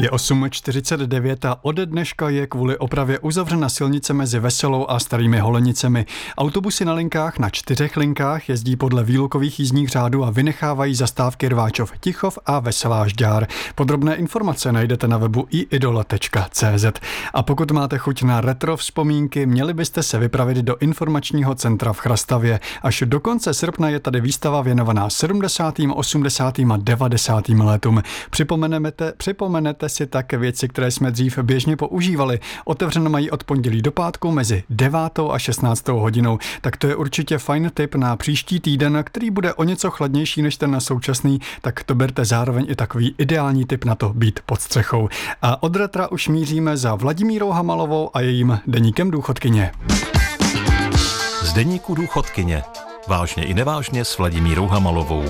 Je 8:49 a ode dneška je kvůli opravě uzavřena silnice mezi Veselou a Starými Holenicemi. Autobusy na linkách na 4 linkách jezdí podle výlukových jízdních řádů a vynechávají zastávky Rváčov Tichov a Veselá Žďár. Podrobné informace najdete na webu iidole.cz. A pokud máte chuť na retro vzpomínky, měli byste se vypravit do informačního centra v Chrastavě. Až do konce srpna je tady výstava věnovaná 70., 80. a 90. letům. Připomenete si tak věci, které jsme dřív běžně používali. Otevřeno mají od pondělí do pátku mezi 9. a 16. hodinou. Tak to je určitě fajn tip na příští týden, který bude o něco chladnější než ten současný, tak to berte zároveň i takový ideální tip na to být pod střechou. A od retra už míříme za Vladimírou Hamalovou a jejím deníkem důchodkyně. Z deníku důchodkyně. Vážně i nevážně s Vladimírou Hamalovou.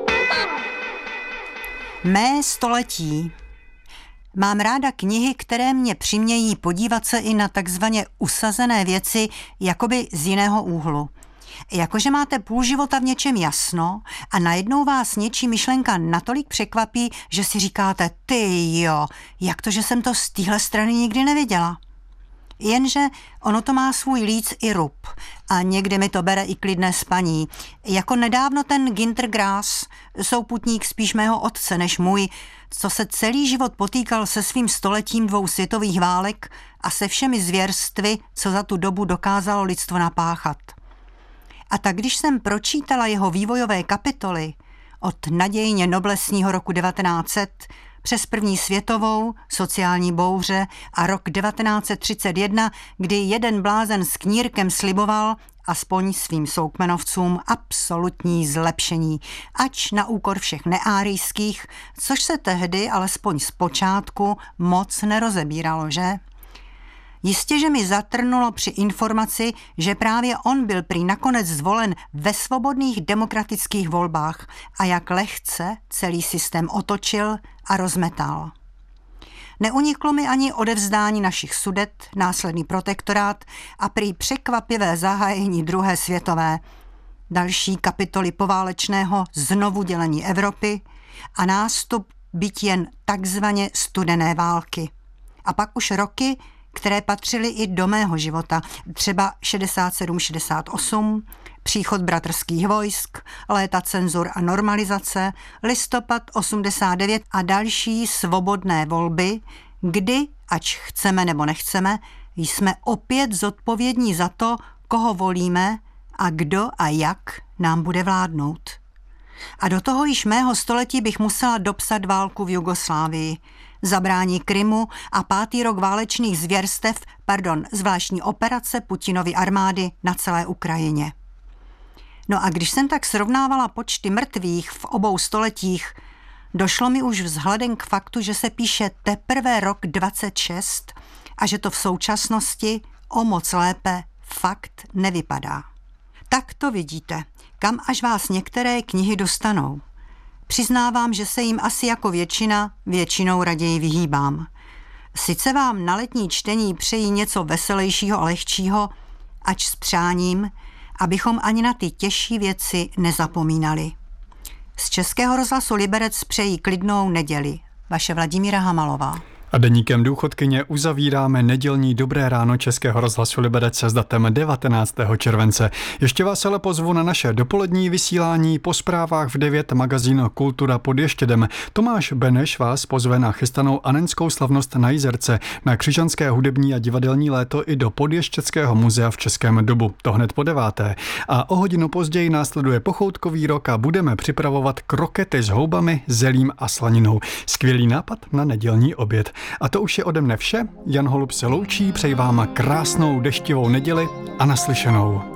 Mé století. Mám ráda knihy, které mě přimějí podívat se i na takzvaně usazené věci jakoby z jiného úhlu. Jakože máte půl života v něčem jasno a najednou vás něčí myšlenka natolik překvapí, že si říkáte, ty jo, jak to, že jsem to z téhle strany nikdy neviděla. Jenže ono to má svůj líc i rub a někdy mi to bere i klidné spaní. Jako nedávno ten Günter Grass, souputník spíš mého otce než můj, co se celý život potýkal se svým stoletím 2 světových válek a se všemi zvěrstvy, co za tu dobu dokázalo lidstvo napáchat. A tak když jsem pročítala jeho vývojové kapitoly od nadějně noblesního roku 1900 přes první světovou, sociální bouře a rok 1931, kdy jeden blázen s knírkem sliboval aspoň svým soukmenovcům absolutní zlepšení, ač na úkor všech neárijských, což se tehdy, alespoň zpočátku, moc nerozebíralo, že? Jistě, že mi zatrnulo při informaci, že právě on byl prý nakonec zvolen ve svobodných demokratických volbách a jak lehce celý systém otočil a rozmetal. Neuniklo mi ani odevzdání našich Sudet, následný protektorát a prý překvapivé zahájení druhé světové, další kapitoly poválečného znovu dělení Evropy a nástup byť jen takzvaně studené války. A pak už roky, které patřily i do mého života, třeba 67-68, příchod bratrských vojsk, léta cenzur a normalizace, listopad 89 a další svobodné volby, kdy, ač chceme nebo nechceme, jsme opět zodpovědní za to, koho volíme a kdo a jak nám bude vládnout. A do toho již mého století bych musela dopsat válku v Jugoslávii, zabrání Krymu a 5. rok válečných zvláštní operace Putinovy armády na celé Ukrajině. No a když jsem tak srovnávala počty mrtvých v obou stoletích, došlo mi už vzhledem k faktu, že se píše teprve rok 26 a že to v současnosti o moc lépe fakt nevypadá. Tak to vidíte, kam až vás některé knihy dostanou. Přiznávám, že se jim asi jako většinou raději vyhýbám. Sice vám na letní čtení přejí něco veselějšího a lehčího, ač s přáním, abychom ani na ty těžší věci nezapomínali. Z Českého rozhlasu Liberec přejí klidnou neděli. Vaše Vladimíra Hamalová. A deníkem důchodkyně uzavíráme nedělní Dobré ráno Českého rozhlasu Liberec s datem 19. července. Ještě vás ale pozvu na naše dopolední vysílání po zprávách v 9 magazín Kultura pod Ještědem. Tomáš Beneš vás pozve na chystanou anenskou slavnost na Jizerce, na křižanské hudební a divadelní léto i do Podještědského muzea v Českém Dubu. To hned po 9. A o hodinu později následuje pochoutkový rok a budeme připravovat krokety s houbami, zelím a slaninou. Skvělý nápad na nedělní oběd. A to už je ode mne vše. Jan Holub se loučí, přeji vám krásnou deštivou neděli a naslyšenou.